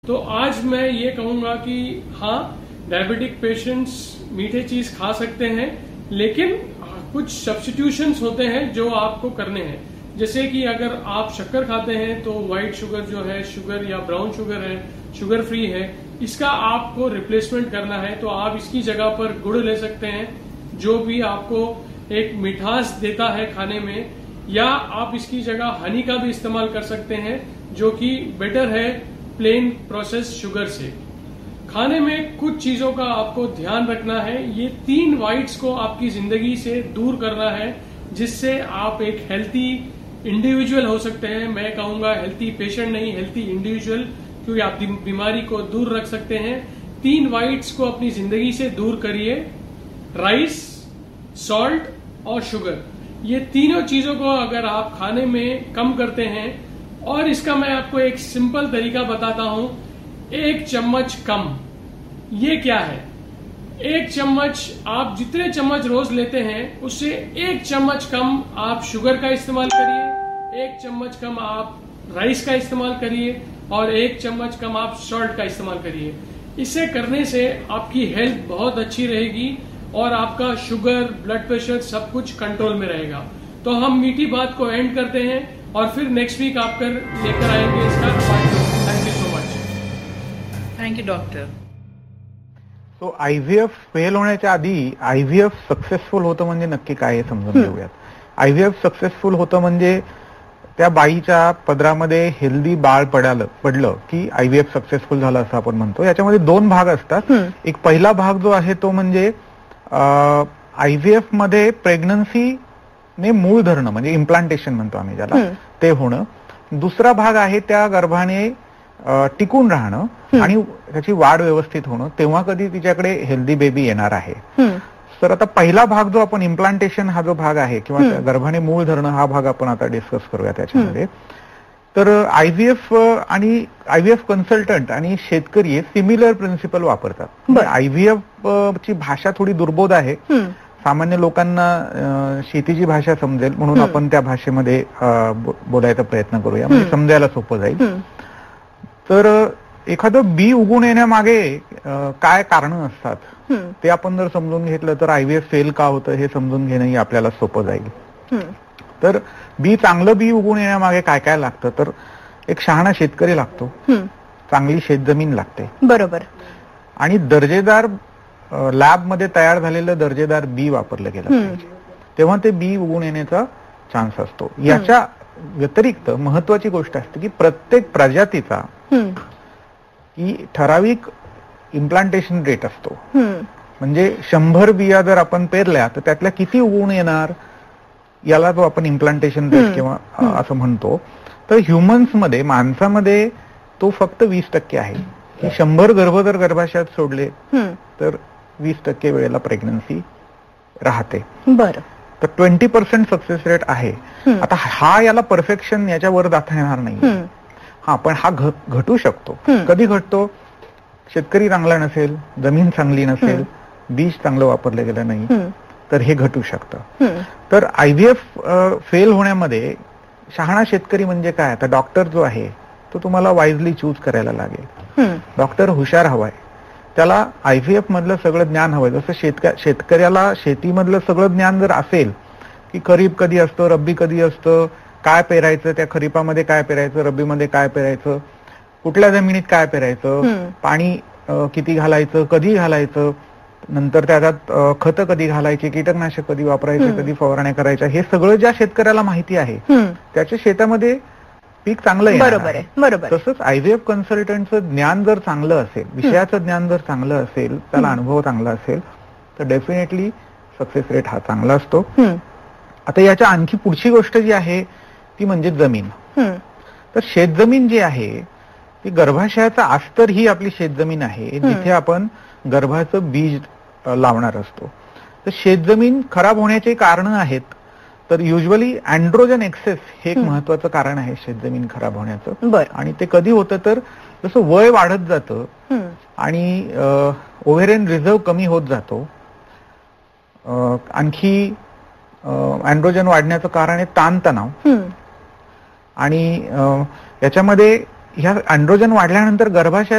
तो आज मैं ये कहूंगा कि हाँ, डायबिटिक पेशेंट्स मीठे चीज खा सकते हैं, लेकिन कुछ सब्स्टिट्यूशंस होते हैं जो आपको करने हैं। जैसे कि अगर आप शक्कर खाते हैं तो व्हाइट शुगर जो है, शुगर या ब्राउन शुगर है, शुगर फ्री है, इसका आपको रिप्लेसमेंट करना है। तो आप इसकी जगह पर गुड़ ले सकते हैं, जो भी आपको एक मिठास देता है खाने में, या आप इसकी जगह हनी का भी इस्तेमाल कर सकते हैं, जो कि बेटर है प्लेन प्रोसेस शुगर से। खाने में कुछ चीजों का आपको ध्यान रखना है। ये 3 व्हाइट्स को आपकी जिंदगी से दूर करना है, जिससे आप एक हेल्थी इंडिविजुअल हो सकते हैं। मैं कहूंगा हेल्थी पेशेंट नहीं, हेल्थी इंडिविजुअल, क्योंकि आप बीमारी को दूर रख सकते हैं। 3 व्हाइट्स को अपनी जिंदगी से दूर करिए, राइस, सॉल्ट और शुगर। ये तीनों चीजों को अगर आप खाने में कम करते हैं, और इसका मैं आपको एक सिंपल तरीका बताता हूं, 1 चम्मच कम। ये क्या है? 1 चम्मच, आप जितने चम्मच रोज लेते हैं उससे 1 चम्मच कम आप शुगर का इस्तेमाल करिए, 1 चम्मच कम आप राइस का इस्तेमाल करिए, और 1 चम्मच कम आप सॉल्ट का इस्तेमाल करिए। इसे करने से आपकी हेल्थ बहुत अच्छी रहेगी और आपका शुगर, ब्लड प्रेशर सब कुछ कंट्रोल में रहेगा। तो हम मीठी बात को एंड करते हैं और फिर नेक्स्ट वीक आप लेकर आएंगे इसका appointment. Thank you so much. Thank you doctor. तो आयव्हीएफ फेल होण्याच्या आधी आयव्हीएफ सक्सेसफुल होतं म्हणजे नक्की काय हे समजून घेऊयात. आयव्हीएफ सक्सेसफुल होतं म्हणजे त्या बाईच्या पदरामध्ये हेल्दी बाळ पडलं की आयव्हीएफ सक्सेसफुल झालं असं आपण म्हणतो. याच्यामध्ये 2 भाग असतात. एक पहिला भाग जो आहे तो म्हणजे आयव्हीएफ मध्ये प्रेग्नन्सी ने मूळ धरणं, म्हणजे इम्प्लांटेशन म्हणतो आम्ही ज्याला, ते होणं. दुसरा भाग आहे त्या गर्भाने टिकून राहणं आणि त्याची वाढ व्यवस्थित होणं. तेव्हा कधी तिच्याकडे हेल्दी बेबी येणार आहे. तर आता पहिला भाग जो आपण इम्प्लांटेशन हा जो भाग आहे किंवा गर्भाने मूळ धरणं हा भाग आपण आता डिस्कस करूया त्याच्यामध्ये. तर आयव्हीएफ आणि आयव्हीएफ कन्सल्टंट आणि शेतकरी हे सिमिलर प्रिन्सिपल वापरतात. आयव्हीएफ ची भाषा थोडी दुर्बोध आहे. सामान्य लोकांना शेतीची भाषा समजेल म्हणून आपण त्या भाषेमध्ये बोलायचा प्रयत्न करूया, म्हणजे समजायला सोपं जाईल. तर एखादं बी उगून येण्यामागे काय कारणं असतात ते आपण जर समजून घेतलं तर आयव्हीएफ फेल का होतं हे समजून घेणंही आपल्याला सोपं जाईल. तर चांगलं बी उगून येण्यामागे काय काय लागतं, तर एक शहाणा शेतकरी लागतो, चांगली शेतजमीन लागते, बरोबर, आणि दर्जेदार लॅबमध्ये तयार झालेलं दर्जेदार बी वापरलं गेलं पाहिजे, तेव्हा ते बी उगून येण्याचा चान्स असतो. याच्या व्यतिरिक्त महत्वाची गोष्ट असते की प्रत्येक प्रजातीचा की ठराविक इम्प्लांटेशन रेट असतो. म्हणजे 100 बिया जर आपण पेरल्या तर त्यातल्या किती उगवून येणार याला जो आपण इम्प्लांटेशन रेट किंवा असं म्हणतो. तर ह्युमन्समध्ये, माणसामध्ये तो फक्त 20% आहे. की 100 गर्भ जर गर्भाशयात सोडले तर 20% वेळेला प्रेग्नन्सी राहते. बरं. तर 20% सक्सेस रेट आहे. आता हा याला परफेक्शन याच्यावर जाता येणार नाही. हा, पण हा घटू शकतो. कधी घटतो? शेतकरी चांगला नसेल, जमीन चांगली नसेल, बीज चांगलं वापरलं गेलं नाही तर हे घटू शकतं. तर आयव्हीएफ फेल होण्यामध्ये शहाणा शेतकरी म्हणजे काय? आता डॉक्टर जो आहे तो तुम्हाला वाईजली चूज करायला लागेल. डॉक्टर हुशार हवाय, त्याला आयव्हीएफ मधलं सगळं ज्ञान हवंय. जसं शेतकऱ्याला शेतीमधलं सगळं ज्ञान जर असेल की खरीप कधी असतं, रब्बी कधी असतं, काय पेरायचं, त्या खरीपामध्ये काय पेरायचं, रब्बीमध्ये काय पेरायचं, कुठल्या जमिनीत काय पेरायचं, पाणी किती घालायचं, कधी घालायचं, नंतर त्याच्यात खतं कधी घालायची, कीटकनाशक कधी वापरायचे, कधी फवारण्या करायच्या, हे सगळं ज्या शेतकऱ्याला माहिती आहे त्याच्या शेतामध्ये पीक चांगलं येणार आहे. बरोबर. तसंच आयव्हीएफ कन्सल्टंटचं ज्ञान जर चांगलं असेल, विषयाचं ज्ञान जर चांगलं असेल, त्याला अनुभव चांगला असेल तर डेफिनेटली सक्सेस रेट हा चांगला असतो. आता याच्या आणखी पुढची गोष्ट जी आहे ती म्हणजे जमीन. तर शेतजमीन जी आहे ती गर्भाशयाचा अस्तर ही आपली शेतजमीन आहे, जिथे आपण गर्भाचं बीज लावणार असतो. तर शेतजमीन खराब होण्याची कारणं आहेत. तर युजली अँड्रोजन एक्सेस हे एक महत्वाचं कारण आहे शेतजमीन खराब होण्याचं. आणि ते कधी होतं तर जसं वय वाढत जातं आणि ओव्हेरियन रिझर्व कमी होत जातो. आणखी अँड्रोजन वाढण्याचं कारण आहे ताणतणाव. आणि याच्यामध्ये ह्या अँड्रोजन वाढल्यानंतर गर्भाशयात